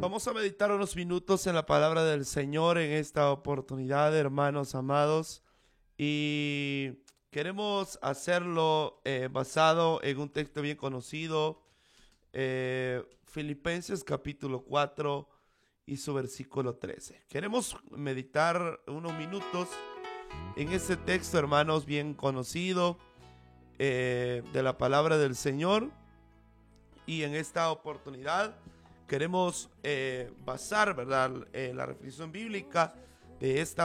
Vamos a meditar unos minutos en la palabra del Señor en esta oportunidad, hermanos amados, y queremos hacerlo basado en un texto bien conocido, Filipenses capítulo 4 y su versículo 13. Queremos meditar unos minutos en este texto, hermanos, bien conocido de la palabra del Señor, y en esta oportunidad queremos basar, ¿verdad?, la reflexión bíblica de esta